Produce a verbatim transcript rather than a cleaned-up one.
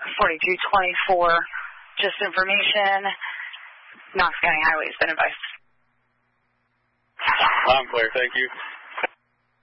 forty-two twenty-four. Just information. Knox County Highway has been advised. I'm clear. Thank you.